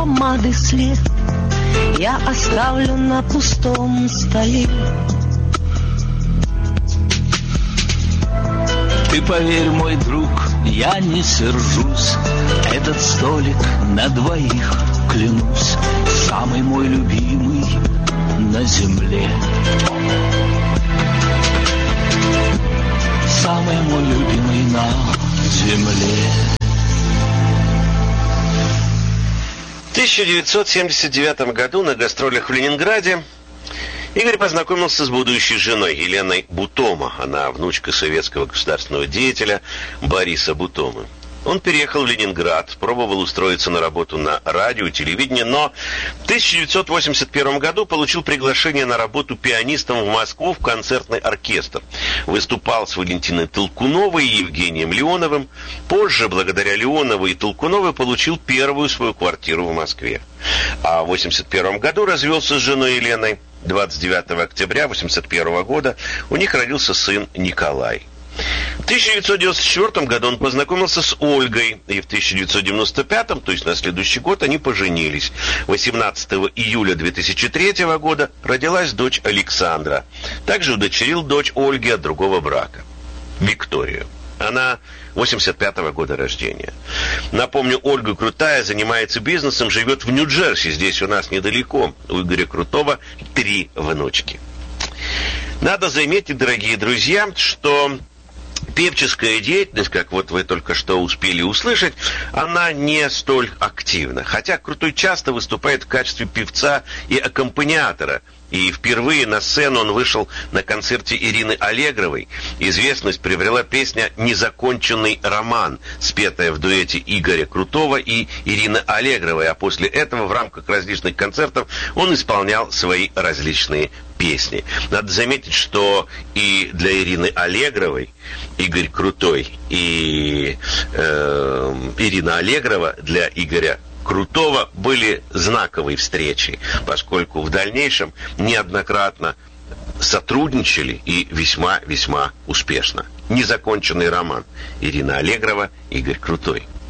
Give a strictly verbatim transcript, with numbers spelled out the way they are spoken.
помады след я оставлю на пустом столе. Ты поверь, мой друг, я не сержусь. Этот столик на двоих, клянусь, самый мой любимый на земле. Самый мой любимый на земле. В тысяча девятьсот семьдесят девятом году на гастролях в Ленинграде Игорь познакомился с будущей женой Еленой Бутома. Она внучка советского государственного деятеля Бориса Бутомы. Он переехал в Ленинград, пробовал устроиться на работу на радио и телевидении, но в тысяча девятьсот восемьдесят первом году получил приглашение на работу пианистом в Москву в концертный оркестр. Выступал с Валентиной Толкуновой и Евгением Леоновым. Позже, благодаря Леонову и Толкуновой, получил первую свою квартиру в Москве. А в восемьдесят первом году развелся с женой Еленой. двадцать девятого октября восемьдесят первого года у них родился сын Николай. В тысяча девятьсот девяносто четвёртом году он познакомился с Ольгой, и в тысяча девятьсот девяносто пятом, то есть на следующий год, они поженились. восемнадцатого июля две тысячи третьего года родилась дочь Александра. Также удочерил дочь Ольги от другого брака, Викторию. Она восемьдесят пятого года рождения. Напомню, Ольга Крутая занимается бизнесом, живет в Нью-Джерси, здесь у нас недалеко. У Игоря Крутого три внучки. Надо заметить, дорогие друзья, что певческая деятельность, как вот вы только что успели услышать, она не столь активна. Хотя Крутой часто выступает в качестве певца и аккомпаниатора. И впервые на сцену он вышел на концерте Ирины Аллегровой. Известность приобрела песня «Незаконченный роман», спетая в дуэте Игоря Крутого и Ирины Аллегровой. А после этого в рамках различных концертов он исполнял свои различные песни. Надо заметить, что и для Ирины Аллегровой Игорь Крутой и э, Ирина Аллегрова для Игоря Крутого были знаковые встречи, поскольку в дальнейшем неоднократно сотрудничали и весьма-весьма успешно. «Незаконченный роман». Ирина Аллегрова, Игорь Крутой.